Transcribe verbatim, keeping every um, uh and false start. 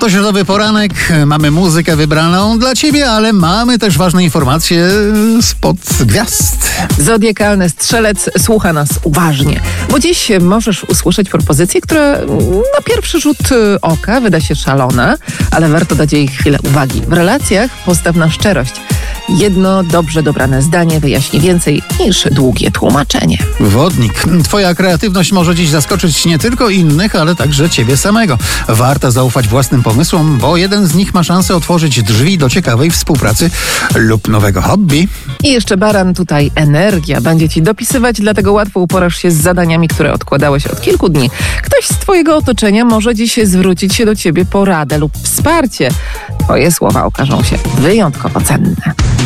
Sobotnio-środowy poranek, mamy muzykę wybraną dla ciebie, ale mamy też ważne informacje spod gwiazd. Zodiakalny strzelec słucha nas uważnie, bo dziś możesz usłyszeć propozycję, która na pierwszy rzut oka wyda się szalona, ale warto dać jej chwilę uwagi. W relacjach postaw na szczerość. Jedno dobrze dobrane zdanie wyjaśni więcej niż długie tłumaczenie. Wodnik. Twoja kreatywność może dziś zaskoczyć nie tylko innych, ale także ciebie samego. Warto zaufać własnym pomysłom, bo jeden z nich ma szansę otworzyć drzwi do ciekawej współpracy lub nowego hobby. I jeszcze baran, tutaj energia będzie ci dopisywać, dlatego łatwo uporasz się z zadaniami, które odkładałeś od kilku dni. Ktoś z twojego otoczenia może dziś zwrócić się do ciebie po radę lub wsparcie. Twoje słowa okażą się wyjątkowo cenne.